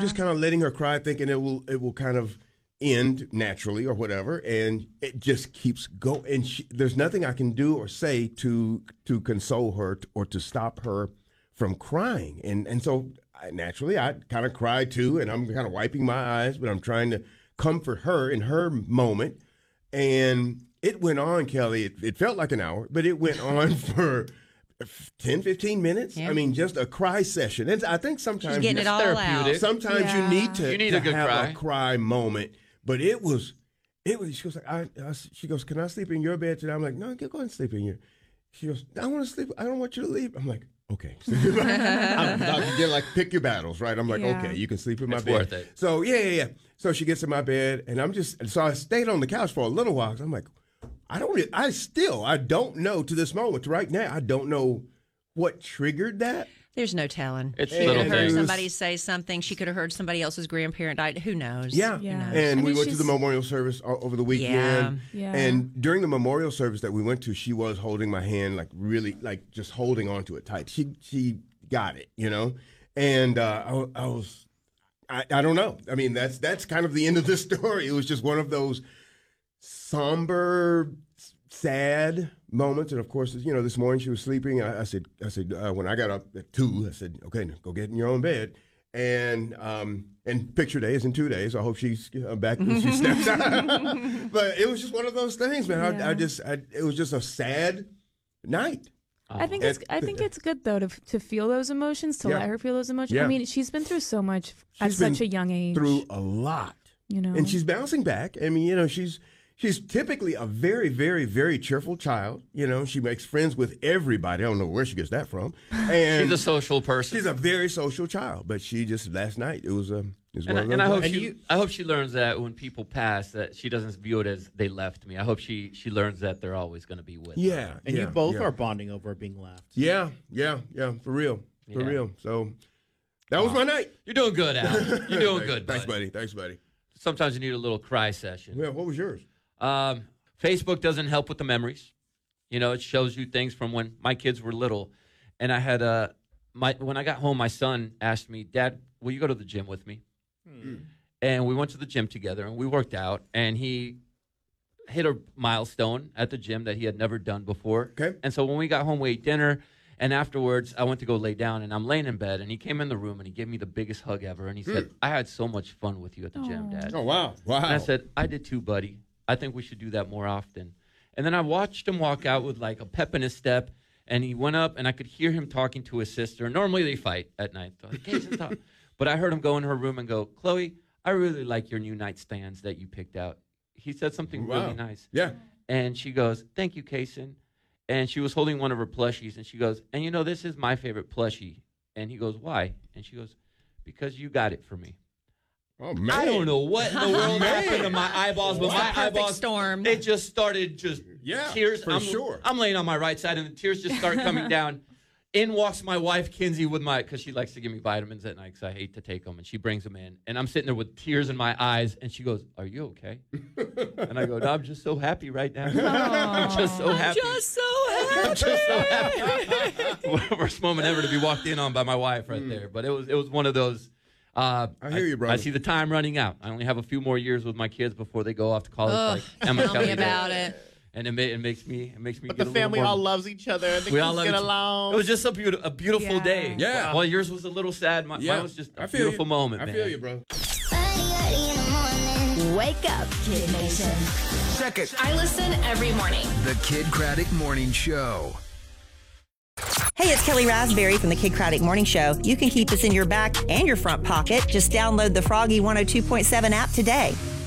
just kind of letting her cry, thinking it will kind of end naturally or whatever, and it just keeps going. And there's nothing I can do or say to console her or to stop her from crying. And so naturally I kind of cry too, and I'm kind of wiping my eyes, but I'm trying to comfort her in her moment. And it went on, Kelly. It felt like an hour, but it went on for 10, 15 minutes. Yeah. I mean, just a cry session. And I think sometimes she's getting it all out. Sometimes you need to a good have a cry moment. But it was. She goes like, she goes, can I sleep in your bed today? I'm like, no, go ahead and sleep in your. She goes, I want to sleep. I don't want you to leave. I'm like, okay. I'm like, pick your battles, right? I'm like, okay, you can sleep in my bed. Worth it. So yeah. So she gets in my bed, and so I stayed on the couch for a little while. I'm like, I don't know to this moment, right now. I don't know what triggered that. There's no telling. It's she could little have heard things. somebody say something. She could have heard somebody else's grandparent died. Who knows? Yeah. Who knows? And we went to the memorial service over the weekend. Yeah. And during the memorial service that we went to, she was holding my hand, like really, like just holding onto it tight. She got it, you know? And I don't know. I mean, that's kind of the end of this story. It was just one of those somber, sad moments. And of course, you know, this morning she was sleeping. I said, when I got up at 2, I said, okay, now go get in your own bed. And picture day is in 2 days. I hope she's back when she steps out. But it was just one of those things, man. Yeah. It was just a sad night. I think it's good though to feel those emotions, to let her feel those emotions. Yeah. I mean, she's been through so much at such a young age. Through a lot, you know, and she's bouncing back. I mean, you know, she's typically a very, very, very cheerful child. You know, she makes friends with everybody. I don't know where she gets that from. And she's a social person. She's a very social child, but she just last night it was one of those. And I hope she learns that when people pass, that she doesn't view it as they left me. I hope she learns that they're always going to be with her. And you both are bonding over being left. Yeah, for real. So that was my night. You're doing good, Al. You're doing good, Thanks, buddy. Sometimes you need a little cry session. Yeah, what was yours? Facebook doesn't help with the memories. You know, it shows you things from when my kids were little. And I had when I got home, my son asked me, Dad, will you go to the gym with me? And we went to the gym together, and we worked out, and he hit a milestone at the gym that he had never done before. Okay. And so when we got home, we ate dinner, and afterwards, I went to go lay down, and I'm laying in bed, and he came in the room, and he gave me the biggest hug ever, and he said, I had so much fun with you at the gym, Dad. Oh, wow. And I said, I did too, buddy. I think we should do that more often. And then I watched him walk out with like a pep in his step, and he went up, and I could hear him talking to his sister. Normally they fight at night. But I heard him go in her room and go, Chloe, I really like your new nightstands that you picked out. He said something really nice. Yeah. And she goes, thank you, Kaysen. And she was holding one of her plushies, and she goes, and you know, this is my favorite plushie. And he goes, why? And she goes, because you got it for me. Oh, man. I don't know what in the world happened to my eyeballs, but my eyeballs, storm. It just started tears. For sure. I'm laying on my right side, and the tears just start coming down. In walks my wife, Kinsey, because she likes to give me vitamins at night because I hate to take them, and she brings them in. And I'm sitting there with tears in my eyes, and she goes, are you okay? And I go, no, I'm just so happy right now. I'm just so happy. I'm just so happy. Worst moment ever to be walked in on by my wife right there. But it was one of those. I hear you, brother. I see the time running out. I only have a few more years with my kids before they go off to college. Like Emma Tell Kelly me about did. it. And it makes me. But get the a family little more, all loves each other. And the kids get along. It was just a beautiful day. Yeah. Well, yours was a little sad. Mine was just a beautiful moment. I feel you, bro. Wake up, Kid Nation. Check it. I listen every morning. The Kid Craddock Morning Show. Hey, it's Kelly Raspberry from the Kid Craddock Morning Show. You can keep us in your back and your front pocket. Just download the Froggy 102.7 app today.